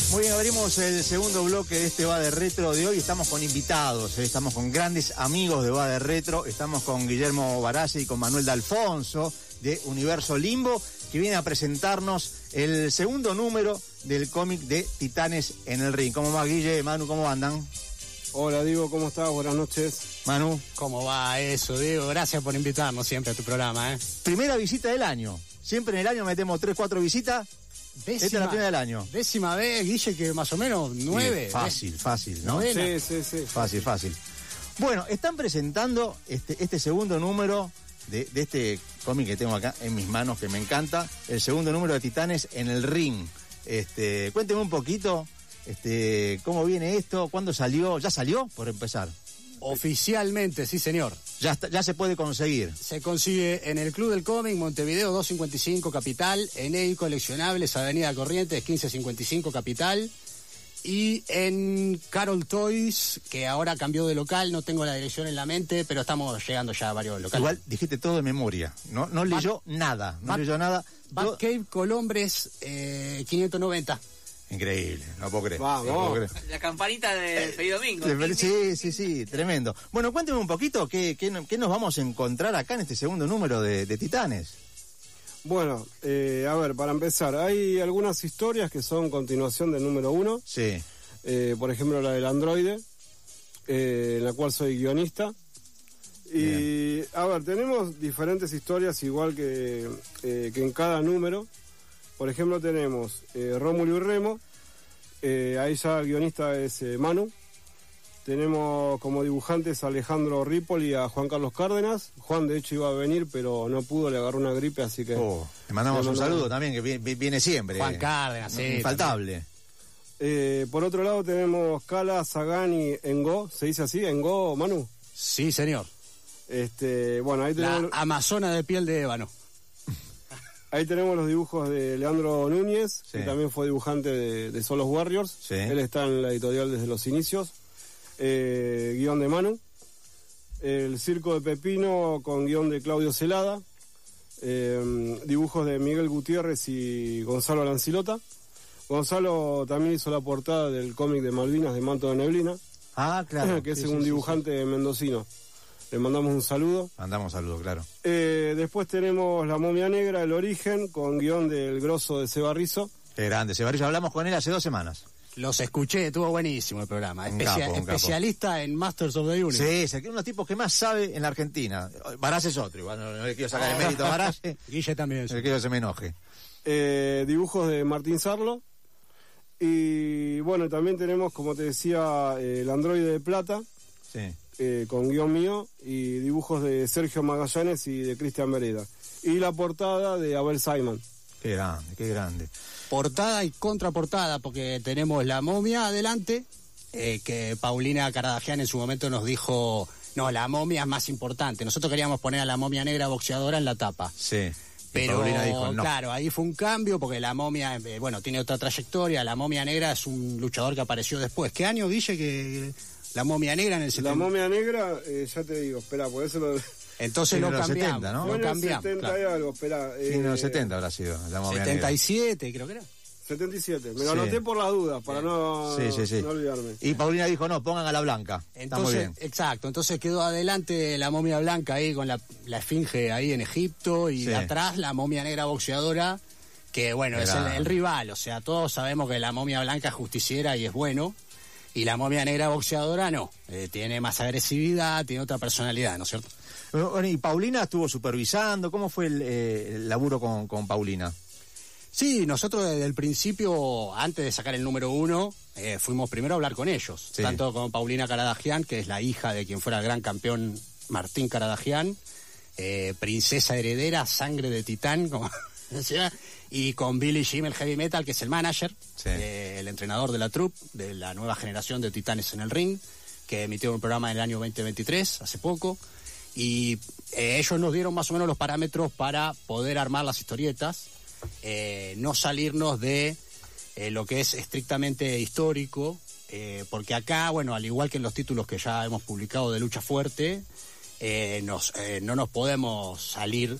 Muy bien, abrimos el segundo bloque de este Va de Retro de hoy. Estamos con invitados, estamos con grandes amigos de Va de Retro. Estamos con Guillermo Baralle y con Manuel D'Alfonso de Universo Limbo, que viene a presentarnos el segundo número del cómic de Titanes en el Ring. ¿Cómo va, Guille? Manu, ¿cómo andan? Hola, Diego, ¿cómo estás? Buenas noches. Manu. ¿Cómo va eso, Diego? Gracias por invitarnos siempre a tu programa, Primera visita del año. Siempre en el año metemos 3, 4 visitas. Esta es la primera del año. Décima vez, Guille, que más o menos 9. Sí, fácil, ¿no? Sí. Fácil. Bueno, están presentando este segundo número de este cómic que tengo acá en mis manos, que me encanta. El segundo número de Titanes en el Ring. Cuénteme un poquito cómo viene esto, cuándo salió. ¿Ya salió, por empezar? Oficialmente, sí, señor. Ya se puede conseguir. Se consigue en el Club del Cómic, Montevideo 255 Capital, en EI Coleccionables, Avenida Corrientes 1555 Capital, y en Carol Toys, que ahora cambió de local, no tengo la dirección en la mente, pero estamos llegando ya a varios locales. Igual dijiste todo de memoria, no leyó nada. Batcave Colombres 590. Increíble, no puedo creer. Vamos. La campanita de Feliz Domingo. Sí, tremendo. Bueno, cuénteme un poquito qué nos vamos a encontrar acá en este segundo número de Titanes. Bueno, a ver, para empezar, hay algunas historias que son continuación del número 1. Sí. Por ejemplo, la del androide, en la cual soy guionista. Y, bien. A ver, tenemos diferentes historias igual que en cada número. Por ejemplo, tenemos Rómulo y Remo, ahí ya el guionista es Manu. Tenemos como dibujantes a Alejandro Ripoll y a Juan Carlos Cárdenas. Juan, de hecho, iba a venir, pero no pudo, le agarró una gripe, así que... le mandamos un saludo también, que viene siempre. Juan Cárdenas, sí. Infaltable. Por otro lado tenemos Cala, Sagan y Engo, ¿se dice así? ¿Engo, Manu? Sí, señor. Bueno, ahí tenemos... La amazona de piel de ébano. Ahí tenemos los dibujos de Leandro Núñez, sí, que también fue dibujante de Solos Warriors. Sí. Él está en la editorial desde los inicios. Guión de Manu. El Circo de Pepino con guión de Claudio Celada. Dibujos de Miguel Gutiérrez y Gonzalo Lancilota. Gonzalo también hizo la portada del cómic de Malvinas de Manto de Neblina. Ah, claro. Que es un dibujante mendocino. Le mandamos un saludo. Mandamos un saludo, claro. Después tenemos La Momia Negra, El Origen, con guión del grosso de Seba Rizzo. Qué grande, Seba Rizzo. Hablamos con él hace 2 semanas. Los escuché, estuvo buenísimo el programa. Un capo. Especialista en Masters of the Universe. Sí, uno de los tipos que más sabe en la Argentina. Baralle es otro, igual no le quiero sacar el mérito a Baralle. Guille también. No quiero que se me enoje. Dibujos de Martín Sarlo. Y bueno, también tenemos, como te decía, El Androide de Plata. Sí. Con guión mío y dibujos de Sergio Magallanes y de Cristian Vereda. Y la portada de Abel Simon. Qué grande. Portada y contraportada, porque tenemos la momia adelante, que Paulina Karadagian en su momento nos dijo, no, la momia es más importante. Nosotros queríamos poner a la momia negra boxeadora en la tapa. Sí. Pero Paulina dijo, no. Claro, ahí fue un cambio, porque la momia, tiene otra trayectoria. La momia negra es un luchador que apareció después. ¿Qué año dice que la momia negra en el 70? La momia negra, ya te digo, espera, por eso lo... Entonces lo cambiamos, 70, ¿no? Bueno, lo cambiamos. 70 claro. y algo, espera. En los 70 habrá sido la momia 77, negra. creo que era. 77, me lo anoté por las dudas, para no olvidarme. Y Paulina dijo, no, pongan a la blanca. Está muy bien. Exacto, entonces quedó adelante la momia blanca ahí con la esfinge ahí en Egipto y atrás la momia negra boxeadora, que es el rival, o sea, todos sabemos que la momia blanca es justiciera y es bueno, y la momia negra boxeadora no, tiene más agresividad, tiene otra personalidad, ¿no es cierto? Bueno, y Paulina estuvo supervisando, ¿cómo fue el laburo con Paulina? Sí, nosotros desde el principio, antes de sacar el número 1, fuimos primero a hablar con ellos, tanto con Paulina Karadagian, que es la hija de quien fuera el gran campeón Martín Karadagian, princesa heredera, sangre de titán, como decía, y con Billy Jim, el heavy metal, que es el manager, el entrenador de la troupe, de la nueva generación de Titanes en el Ring, que emitió un programa en el año 2023, hace poco, y ellos nos dieron más o menos los parámetros para poder armar las historietas, no salirnos de lo que es estrictamente histórico, porque acá, al igual que en los títulos que ya hemos publicado de Lucha Fuerte, no nos podemos salir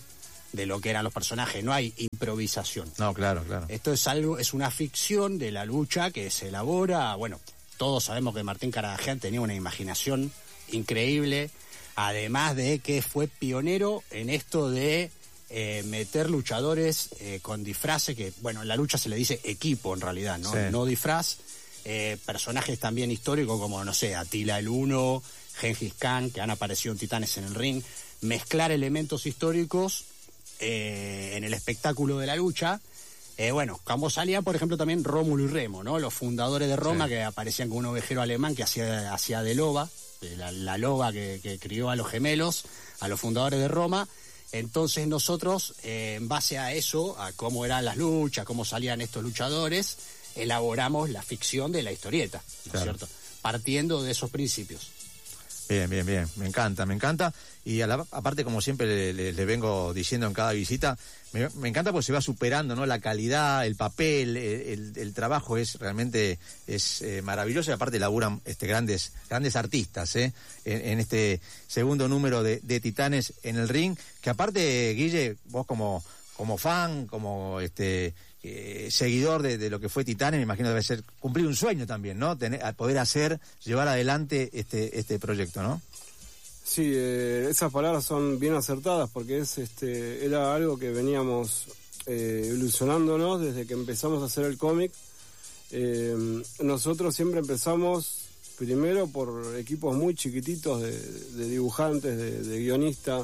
de lo que eran los personajes, no hay improvisación. No, claro. Esto es una ficción de la lucha que se elabora, bueno, todos sabemos que Martín Caradagian tenía una imaginación increíble, además de que fue pionero en esto de meter luchadores con disfraces, que bueno, en la lucha se le dice equipo en realidad, ¿no? Sí. No disfraz, personajes también históricos como, no sé, Atila el Uno, Gengis Khan, que han aparecido en Titanes en el ring, mezclar elementos históricos en el espectáculo de la lucha. Bueno, como salía, por ejemplo, también Rómulo y Remo, ¿no? Los fundadores de Roma, sí, que aparecían con un ovejero alemán que hacía de loba, la loba que crió a los gemelos, a los fundadores de Roma. Entonces nosotros, en base a eso, a cómo eran las luchas, cómo salían estos luchadores, elaboramos la ficción de la historieta, ¿no es cierto? Partiendo de esos principios. Bien, me encanta. Y aparte, como siempre le vengo diciendo en cada visita, me encanta porque se va superando, ¿no? La calidad, el papel, el trabajo realmente es maravilloso, y aparte laburan grandes artistas, en este segundo número de Titanes en el Ring, que aparte, Guille, vos como fan, como seguidor de lo que fue Titanes, me imagino debe ser cumplir un sueño también, ¿no? Poder llevar adelante este proyecto, ¿no? Sí, esas palabras son bien acertadas porque era algo que veníamos ilusionándonos desde que empezamos a hacer el cómic. Nosotros siempre empezamos primero por equipos muy chiquititos de dibujantes, de guionistas,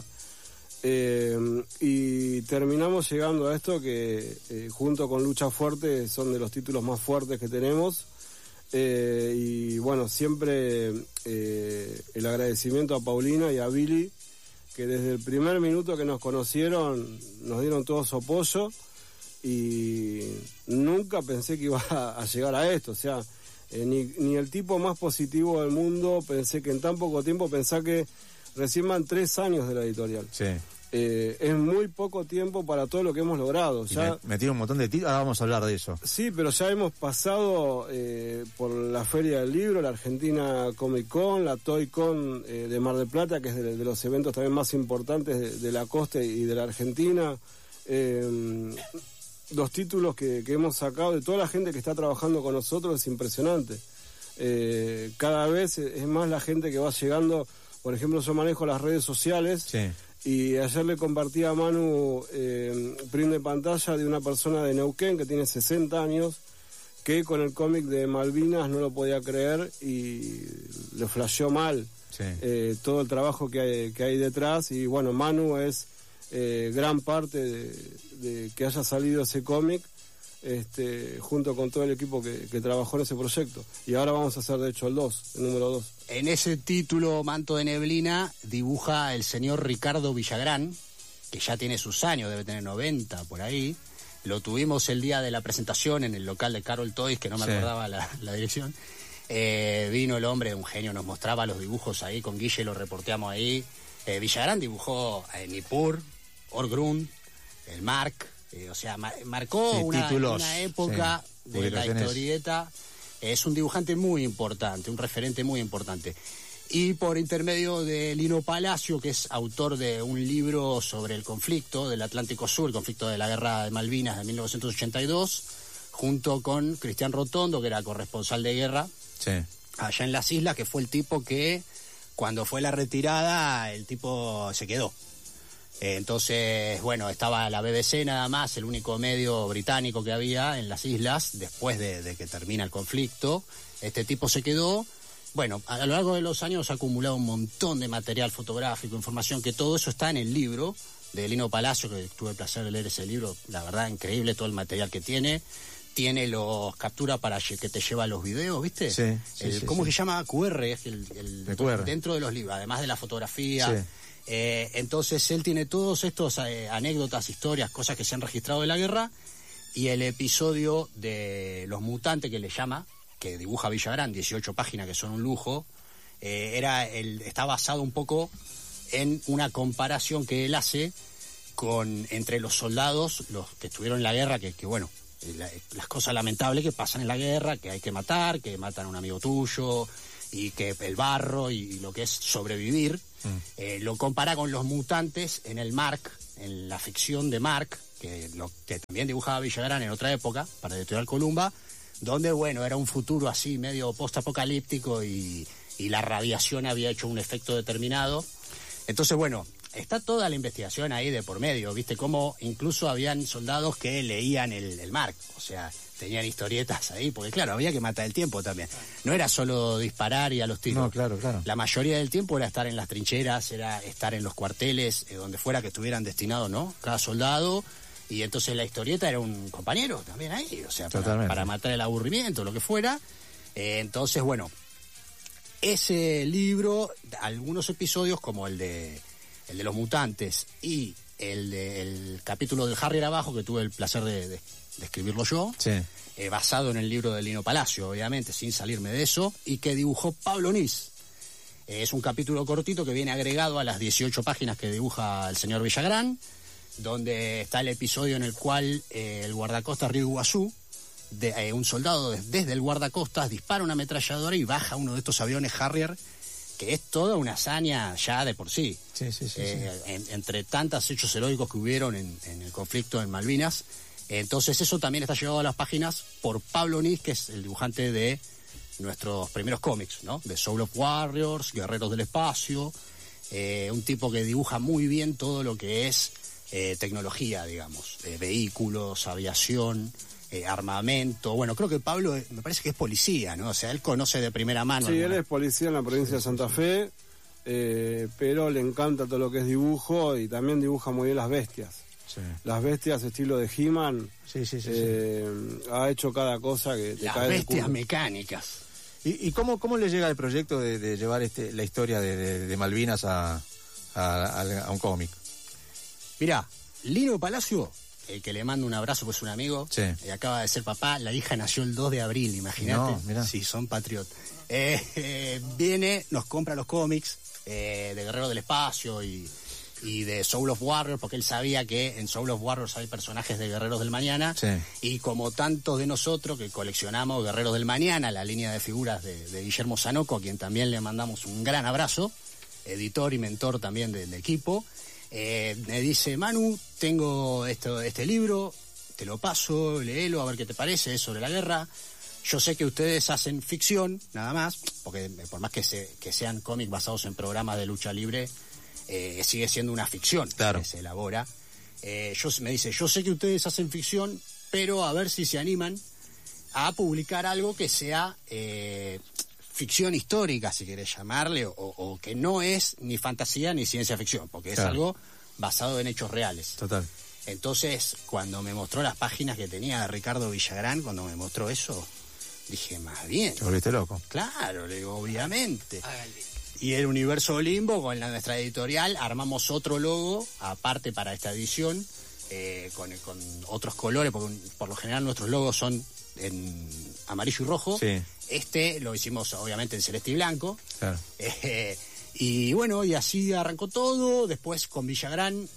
y terminamos llegando a esto que junto con Lucha Fuerte son de los títulos más fuertes que tenemos. Y bueno, siempre el agradecimiento a Paulina y a Billy, que desde el primer minuto que nos conocieron nos dieron todo su apoyo, y nunca pensé que iba a llegar a esto. O sea, ni el tipo más positivo del mundo pensé que en tan poco tiempo, pensé que recién van 3 años de la editorial. Sí. Es muy poco tiempo para todo lo que hemos logrado. Ya metieron un montón de títulos, ahora vamos a hablar de eso. Sí, pero ya hemos pasado por la Feria del Libro, la Argentina Comic Con, la Toy Con de Mar del Plata, que es de los eventos también más importantes de la costa y de la Argentina. Los títulos que hemos sacado de toda la gente que está trabajando con nosotros es impresionante. Cada vez es más la gente que va llegando. Por ejemplo, yo manejo las redes sociales. Sí. Y ayer le compartí a Manu print de pantalla de una persona de Neuquén que tiene 60 años, que con el cómic de Malvinas no lo podía creer y le flasheó mal. Sí. Todo el trabajo que hay detrás. Y bueno, Manu es gran parte de que haya salido ese cómic, junto con todo el equipo que trabajó en ese proyecto. Y ahora vamos a hacer, de hecho, el número 2. En ese título, Manto de Neblina, dibuja el señor Ricardo Villagrán, que ya tiene sus años, debe tener 90 por ahí. Lo tuvimos el día de la presentación en el local de Carol Toys, que no me acordaba la dirección. Vino el hombre, un genio, nos mostraba los dibujos ahí, con Guille lo reporteamos ahí. Villagrán dibujó Nippur, Orgrund, el Mark, o sea, marcó una época de la historieta. Es un dibujante muy importante, un referente muy importante. Y por intermedio de Lino Palacio, que es autor de un libro sobre el conflicto del Atlántico Sur, el conflicto de la Guerra de Malvinas de 1982, junto con Cristian Rotondo, que era corresponsal de guerra, allá en las islas, que fue el tipo que, cuando fue la retirada, el tipo se quedó. Entonces, bueno, estaba la BBC nada más, el único medio británico que había en las islas, después de que termina el conflicto. Este tipo se quedó. Bueno, a lo largo de los años ha acumulado un montón de material fotográfico, información, que todo eso está en el libro de Lino Palacio, que tuve el placer de leer ese libro. La verdad, increíble todo el material que tiene. Tiene los capturas para que te lleva los videos, ¿viste? ¿Cómo se llama? QR, es el QR. Dentro de los libros, además de la fotografía. Sí. Entonces él tiene todos estos anécdotas, historias, cosas que se han registrado de la guerra, y el episodio de los mutantes, que le llama, que dibuja Villagrán, 18 páginas que son un lujo, está basado un poco en una comparación que él hace entre los soldados, los que estuvieron en la guerra, que bueno, las cosas lamentables que pasan en la guerra, que hay que matar, que matan a un amigo tuyo, y que el barro y lo que es sobrevivir. Lo compara con los mutantes en el Mark, en la ficción de Mark, que también dibujaba Villagrán en otra época, para Editorial Columba, donde, bueno, era un futuro así medio post-apocalíptico y la radiación había hecho un efecto determinado. Entonces, bueno, está toda la investigación ahí de por medio, ¿viste? Como incluso habían soldados que leían el Mark, o sea, tenían historietas ahí, porque claro, había que matar el tiempo también. No era solo disparar y a los tiros. No, claro. La mayoría del tiempo era estar en las trincheras, era estar en los cuarteles, donde fuera que estuvieran destinados, ¿no? Cada soldado. Y entonces la historieta era un compañero también ahí, o sea, para matar el aburrimiento, lo que fuera. Entonces, bueno, ese libro, algunos episodios como el de los mutantes y el capítulo del Harrier abajo, que tuve el placer de escribirlo yo, sí. Basado en el libro de Lino Palacio, obviamente, sin salirme de eso, y que dibujó Pablo Nis. Es un capítulo cortito que viene agregado a las 18 páginas que dibuja el señor Villagrán, donde está el episodio en el cual el guardacostas Río Iguazú, un soldado desde el guardacostas dispara una ametralladora y baja uno de estos aviones Harrier, que es toda una hazaña ya de por sí. Sí. Entre tantos hechos heroicos que hubieron en el conflicto en Malvinas. Entonces eso también está llevado a las páginas por Pablo Nis, que es el dibujante de nuestros primeros cómics, ¿no? De Soul of Warriors, Guerreros del Espacio, un tipo que dibuja muy bien todo lo que es tecnología, digamos, vehículos, aviación, armamento. Bueno, creo que Pablo me parece que es policía, ¿no? O sea, él conoce de primera mano. Sí, él es policía en la provincia de Santa Fe, pero le encanta todo lo que es dibujo y también dibuja muy bien las bestias. Sí. Las bestias estilo de He-Man. Sí. Ha hecho cada cosa que te las cae del bestias culo. mecánicas. ¿Y cómo le llega el proyecto de llevar la historia de Malvinas a un cómic? Mirá, Lino Palacio, el que le mando un abrazo, pues un amigo, sí. Acaba de ser papá, la hija nació el 2 de abril, imagínate. No, sí, son patriotas. Viene, nos compra los cómics de Guerrero del Espacio y de Soul of Warriors, porque él sabía que en Soul of Warriors hay personajes de Guerreros del Mañana, sí. Y como tantos de nosotros que coleccionamos Guerreros del Mañana, la línea de figuras de Guillermo Sanoco, a quien también le mandamos un gran abrazo, editor y mentor también del equipo, me dice: Manu, tengo este libro, te lo paso, léelo a ver qué te parece, es sobre la guerra. Yo sé que ustedes hacen ficción, nada más, porque por más que sean cómics basados en programas de lucha libre, sigue siendo una ficción, claro, que se elabora. Me dice, yo sé que ustedes hacen ficción, pero a ver si se animan a publicar algo que sea ficción histórica, si querés llamarle, o que no es ni fantasía ni ciencia ficción, porque es algo basado en hechos reales. Total. Entonces, cuando me mostró las páginas que tenía de Ricardo Villagrán, cuando me mostró eso, dije, más bien. ¿Te volviste loco? Claro, le digo, obviamente. Y el Universo Limbo, con nuestra editorial, armamos otro logo, aparte para esta edición, con otros colores, porque por lo general nuestros logos son en amarillo y rojo. Sí. Este lo hicimos obviamente en celeste y blanco. Claro. Y bueno, y así arrancó todo. Después con Villagrán,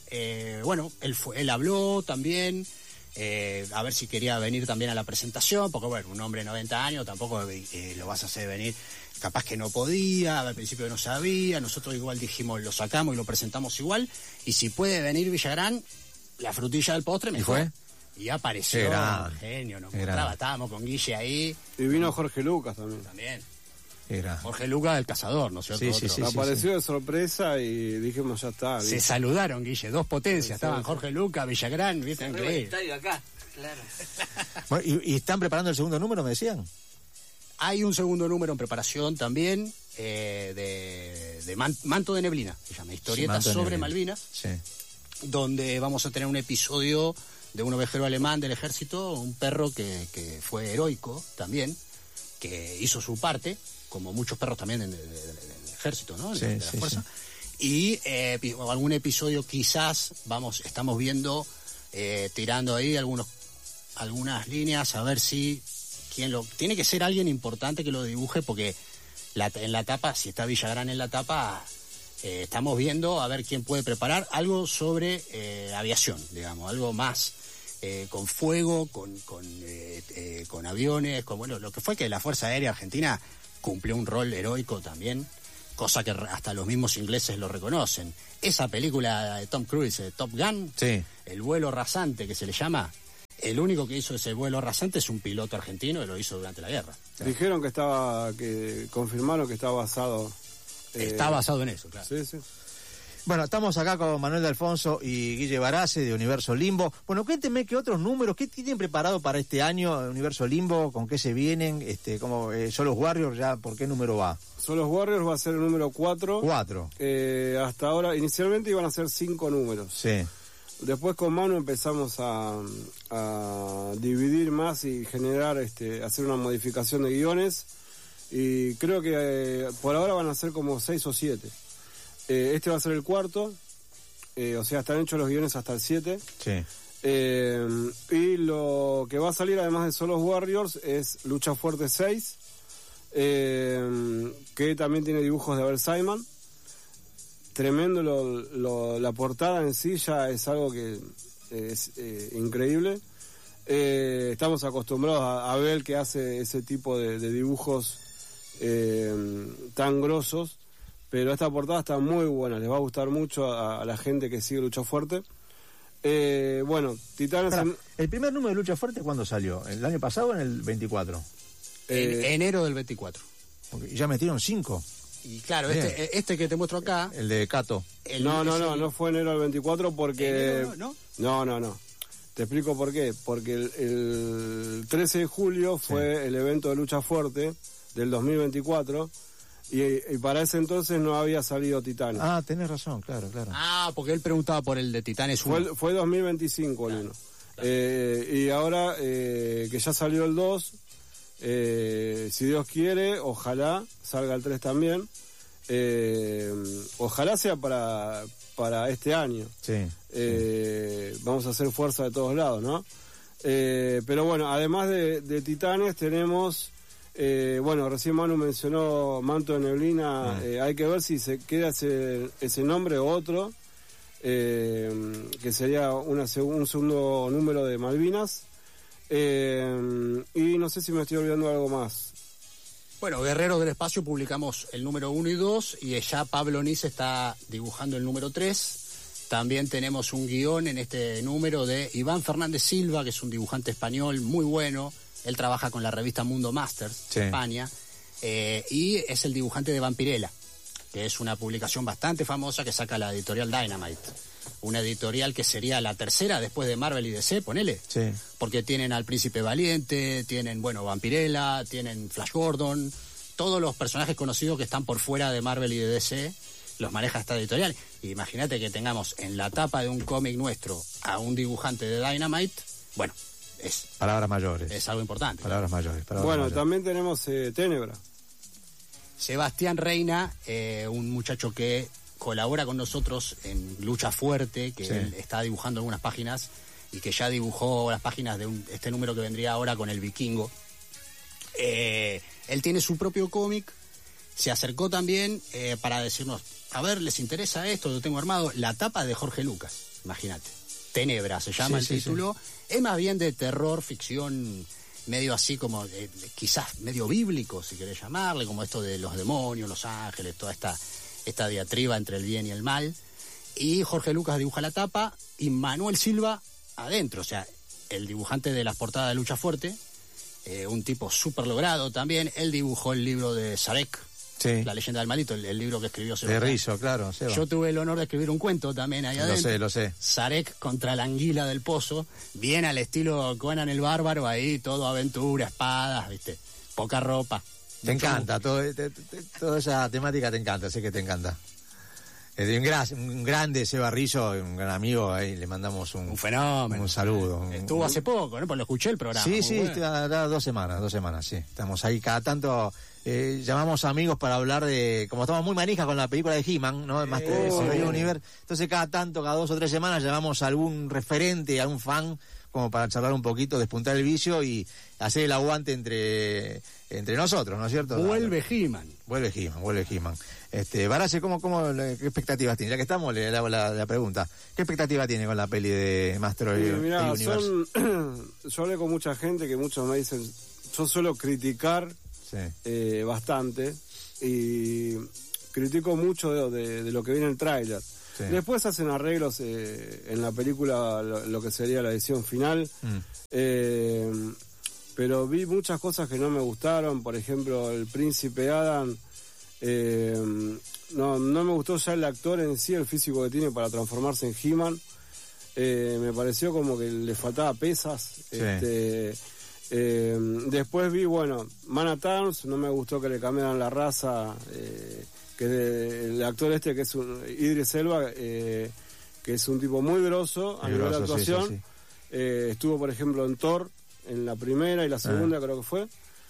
él habló también, a ver si quería venir también a la presentación, porque bueno, un hombre de 90 años tampoco lo vas a hacer venir. Capaz que no podía, al principio no sabía, nosotros igual dijimos, lo sacamos y lo presentamos igual, y si puede venir Villagrán, la frutilla del postre mejor. ¿Y fue? Y apareció, genio, nos encontraba, estábamos con Guille ahí. Y vino Jorge Lucas también. También. Era. Jorge Lucas, el cazador, ¿no es cierto? Sí. Apareció de sorpresa y dijimos, ya está. Se saludaron, Guille, dos potencias, estaban Jorge Lucas, Villagrán, ¿viste? El estadio acá, claro. Bueno, ¿y están preparando el segundo número, me decían? Hay un segundo número en preparación también, de Manto de Neblina, se llama, historietas sobre Malvinas, sí, donde vamos a tener un episodio de un ovejero alemán del ejército, un perro que fue heroico también, que hizo su parte, como muchos perros también del ejército, ¿no? De la fuerza. Sí. Y algún episodio quizás estamos viendo, tirando ahí algunas líneas, a ver si tiene que ser alguien importante que lo dibuje, porque en la tapa, si está Villagrán en la tapa, estamos viendo a ver quién puede preparar algo sobre aviación, digamos, algo más con fuego, con aviones, con lo que fue que la Fuerza Aérea Argentina cumplió un rol heroico también cosa que hasta los mismos ingleses lo reconocen. Esa película de Tom Cruise, Top Gun, Sí. el vuelo rasante que se le llama, el único que hizo ese vuelo rasante es un piloto argentino que lo hizo durante la guerra. Dijeron que confirmaron que está basado. Está basado en eso, claro. Sí, sí. Bueno, estamos acá con Manuel de Alfonso y Guille Barassi de Universo Limbo. Bueno, cuéntenme qué otros números, qué tienen preparado para este año Universo Limbo, con qué se vienen, como son los Warriors, ya, ¿por qué número va? Son los Warriors, va a ser el número 4. 4. Hasta ahora, inicialmente iban a ser 5 números. Sí. Después con Manu empezamos a dividir más y generar, hacer una modificación de guiones. Y creo que por ahora van a ser como 6 o 7. Este va a ser el 4, o sea, están hechos los guiones hasta el 7. Sí. Y lo que va a salir, además de Solos Warriors, es Lucha Fuerte 6, que también tiene dibujos de Abel Simon. Tremendo, la portada en sí ya es algo que es increíble. Estamos acostumbrados a ver que hace ese tipo de dibujos tan grosos. Pero esta portada está muy buena, les va a gustar mucho a la gente que sigue Lucha Fuerte. Bueno, Titanes... ¿El primer número de Lucha Fuerte cuándo salió? ¿El año pasado o en el 24? En enero del 24. Porque ya metieron 5. Y claro, Bien. este que te muestro acá... El de Cato. No fue enero del 24 porque... ¿No? No. Te explico por qué. Porque el 13 de julio fue el evento de Lucha Fuerte del 2024... Y para ese entonces no había salido Titanes. Ah, tenés razón, claro. Ah, porque él preguntaba por el de Titanes 1. Fue 2025 el 1. Y ahora que ya salió el 2, si Dios quiere, ojalá salga el 3 también. Ojalá sea para este año. Sí. Vamos a hacer fuerza de todos lados, ¿no? Pero bueno, además de Titanes tenemos... bueno, recién Manu mencionó Manto de Neblina. Hay que ver si se queda ese nombre o otro, que sería un segundo número de Malvinas. Y no sé si me estoy olvidando algo más. Bueno, Guerreros del Espacio publicamos el número 1 y 2 y ya Pablo Nis está dibujando el número 3. También tenemos un guión en este número de Iván Fernández Silva, que es un dibujante español muy bueno. Él trabaja con la revista Mundo Masters de España, y es el dibujante de Vampirella, que es una publicación bastante famosa que saca la editorial Dynamite. Una editorial que sería la tercera después de Marvel y DC, ponele. Sí. Porque tienen al Príncipe Valiente, tienen, Vampirella, tienen Flash Gordon, todos los personajes conocidos que están por fuera de Marvel y de DC los maneja esta editorial. Imagínate que tengamos en la tapa de un cómic nuestro a un dibujante de Dynamite, bueno... Palabras mayores. Es algo importante. Palabras mayores. También tenemos Ténebra. Sebastián Reina, un muchacho que colabora con nosotros en Lucha Fuerte, que él está dibujando algunas páginas y que ya dibujó las páginas de este número que vendría ahora con el Vikingo. Él tiene su propio cómic, se acercó también para decirnos, a ver, ¿les interesa esto? Lo tengo armado. La tapa de Jorge Lucas, imagínate. Tenebra se llama el título. Es más bien de terror, ficción, medio así como, quizás medio bíblico, si querés llamarle, como esto de los demonios, los ángeles, toda esta diatriba entre el bien y el mal. Y Jorge Lucas dibuja la tapa y Manuel Silva adentro, o sea, el dibujante de las portadas de Lucha Fuerte, un tipo súper logrado también. Él dibujó el libro de Sarek, La leyenda del malito, el libro que escribió Sebastián. De Rizzo, claro. Seba. Yo tuve el honor de escribir un cuento también ahí adentro. Lo sé. Sarek contra la anguila del pozo, bien al estilo Conan el Bárbaro, ahí todo aventura, espadas, ¿viste? Poca ropa. Te encanta, toda esa temática te encanta, sé que te encanta. Un grande Seba Rizzo, un gran amigo, ahí le mandamos un fenómeno. Un saludo. Estuvo hace poco, ¿no? Pues lo escuché el programa. Sí, bueno. 2 semanas, sí. Estamos ahí cada tanto, llamamos amigos para hablar de, como estamos muy manijas con la película de He-Man, ¿no? Universe. Entonces cada 2 o 3 semanas llamamos a algún referente, a un fan, como para charlar un poquito, despuntar el vicio y hacer el aguante entre nosotros, ¿no es cierto? Vuelve He-Man. Vuelve He-Man. Barassi, ¿qué expectativas tiene? Ya que estamos, le hago la pregunta. ¿Qué expectativa tiene con la peli de Master of the Universe? Yo hablé con mucha gente que muchos me dicen, yo suelo criticar bastante y critico mucho de lo que viene en el tráiler. Sí. Después hacen arreglos en la película, lo que sería la edición final. Pero vi muchas cosas que no me gustaron. Por ejemplo, el príncipe Adam. No me gustó ya el actor en sí, el físico que tiene para transformarse en He-Man. Me pareció como que le faltaba pesas. Sí. Después vi, Man at Arms, no me gustó que le cambiaran la raza, el actor que es Idris Elba, que es un tipo muy grosso a nivel de actuación. Sí. Estuvo, por ejemplo, en Thor, en la primera y la segunda creo que fue.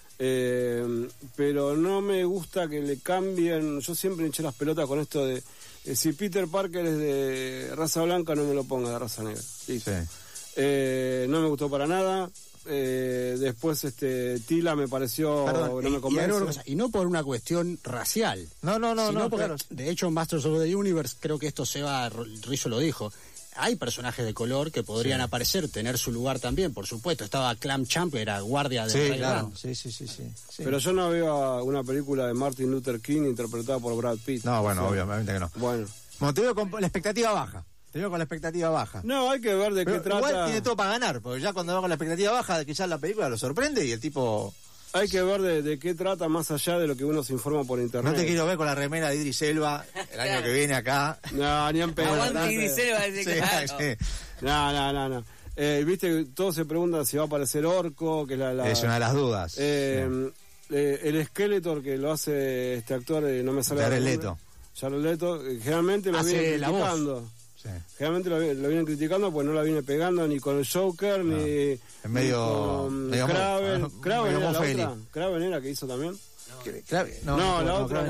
Pero no me gusta que le cambien. Yo siempre hinché las pelotas con esto de si Peter Parker es de raza blanca, no me lo ponga de raza negra. Sí. No me gustó para nada. Después Tila me pareció, no me convence. Y no por una cuestión racial. No, porque, claro. De hecho, en Masters of the Universe, creo que esto Rizzo lo dijo, hay personajes de color que podrían aparecer, tener su lugar también, por supuesto. Estaba Clam Champ, que era guardia de claro. Sí. Pero yo no veo una película de Martin Luther King interpretada por Brad Pitt. No, obviamente que no. Bueno, te veo con la expectativa baja. No, hay que ver de qué trata. Igual tiene todo para ganar, porque ya cuando va con la expectativa baja, quizás la película lo sorprende y el tipo... Hay que ver de qué trata más allá de lo que uno se informa por internet. No te quiero ver con la remera de Idris Elba el año que viene acá. No, ni en pedo. Aguante Idris Elba, sí. No. Viste, todos se preguntan si va a aparecer Orco, que es una de las dudas. El Skeletor que lo hace este actor, no me sale Jared Leto, generalmente lo viene criticando. Sí. Generalmente lo vienen criticando porque no la viene pegando ni con el Joker ni con Kraven. Kraven era que hizo también. No, la otra.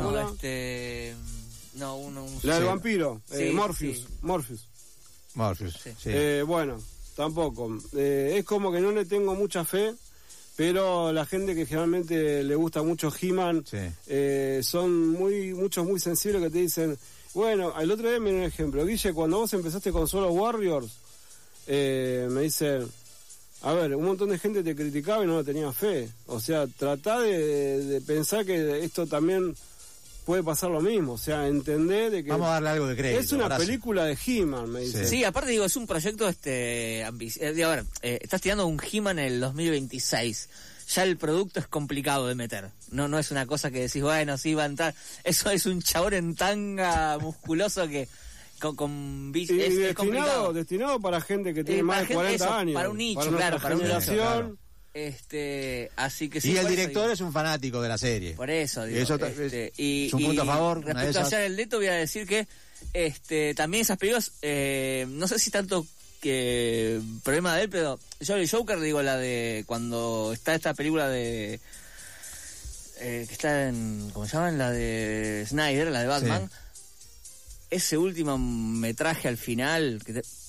La del vampiro, Morpheus. Sí. Bueno, tampoco. Es como que no le tengo mucha fe. Pero la gente que generalmente le gusta mucho He-Man, son muchos muy sensibles que te dicen, bueno, el otro día me dio un ejemplo, Guille, cuando vos empezaste con Solo Warriors, me dicen, a ver, un montón de gente te criticaba y no le tenía fe. O sea, tratá de pensar que esto también puede pasar lo mismo. O sea, entender de que... Vamos a darle algo de crédito. Es una película de He-Man, me dicen. Sí, aparte es un proyecto ambicioso. A ver, estás tirando un He-Man en el 2026. Ya el producto es complicado de meter. No es una cosa que decís, bueno, sí va a entrar. Eso es un chabón en tanga musculoso que con es complicado. Destinado para gente que tiene más de 40 años. Para un nicho, para para un nicho. Claro. Así que sí. Y el director es un fanático de la serie. Por eso, digo, eso es un punto a favor. Respecto a Jared Leto, voy a decir que también esas películas, no sé si tanto que problema de él, pero yo el Joker, digo, la de cuando está esta película de que está en, ¿cómo se llama? La de Snyder, la de Batman. Sí. Ese último metraje al final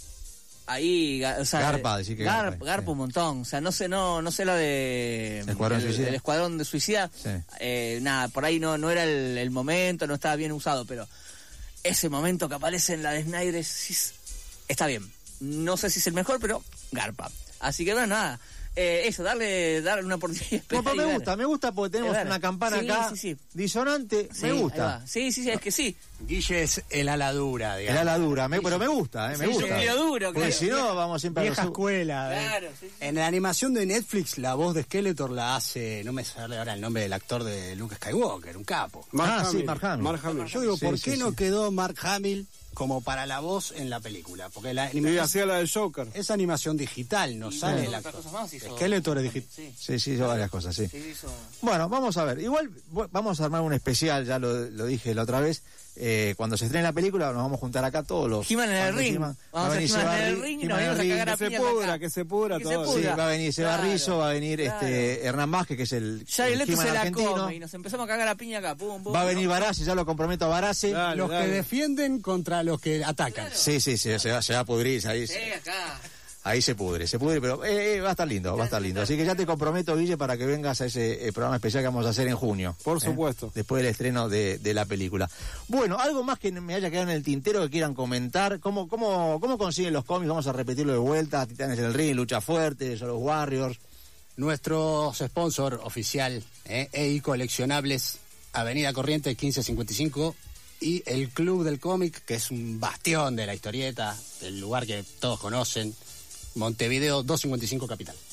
ahí, o sea, garpa un montón. O sea, no sé la de el Escuadrón de Suicida. Sí. Nada, por ahí no era el momento, no estaba bien usado, pero ese momento que aparece en la de Snyder está bien. No sé si es el mejor, pero garpa. Así que bueno, nada. Eso, darle una oportunidad. Me gusta porque tenemos una campana acá disonante, me gusta. Sí, es que sí. Guille es el ala dura, digamos. El ala dura, pero me gusta, me gusta. Es duro, porque si no, vamos siempre vieja escuela. Claro, sí. En la animación de Netflix, la voz de Skeletor la hace, no me sale ahora el nombre del actor de Luke Skywalker, un capo. Mark Hamill. Yo digo, ¿por qué no quedó Mark Hamill como para la voz en la película? Porque la animación hacía la del Joker. Es animación digital, no sale el actor. Skeletor es digital. Sí, hizo varias cosas, sí. Bueno, vamos a ver. Igual vamos a armar un especial, ya lo dije la otra vez. Cuando se estrene la película nos vamos a juntar acá todos los... He-Man en el ring. Vamos a hacer He-Man en el ring y nos venimos a cagar a piñas. Que se pudra todo. Sí, va a venir Seba Rizzo, va a venir Hernán Vázquez, que es el He-Man argentino. Y nos empezamos a cagar a piña acá. Va a venir Barassi, ya lo comprometo a Barassi. Los que defienden contra los que atacan. Sí, se va a pudrir ahí. Sí, acá. Ahí se pudre, pero va a estar lindo, Así que ya te comprometo, Guille, para que vengas a ese programa especial que vamos a hacer en junio. Por supuesto. Después del estreno de la película. Bueno, algo más que me haya quedado en el tintero que quieran comentar. ¿Cómo consiguen los cómics? Vamos a repetirlo de vuelta. Titanes en el Ring, Lucha Fuerte, son los Warriors. Nuestro sponsor oficial, EI Coleccionables, Avenida Corrientes 1555, y el Club del Cómic, que es un bastión de la historieta, el lugar que todos conocen, Montevideo 255 Capital.